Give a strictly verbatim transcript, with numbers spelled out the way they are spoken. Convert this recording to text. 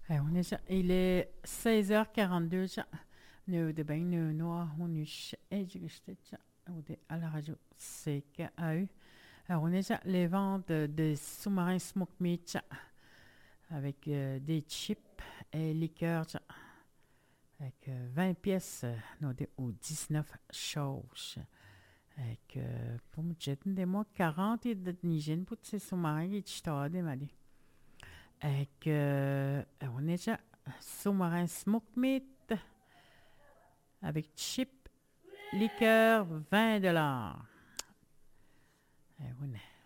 Eh, on est ja- il est seize heures quarante-deux. ja. Nu de ben nu noa on is ejigestetje ou de à la radio C K A U. Alors on est ja les ventes de sous-marins smoke meat ja, avec euh, des chips et liqueurs ja, avec euh, vingt pièces euh, no de ou dix-neuf choses. Avec euh, pour me jeter des mois quarante et de nigène pour ces sous-marins qui t'ont demandé. Avec euh, on est ja sous-marin smoke meat avec chip, liqueur, vingt dollars. Eh, oui,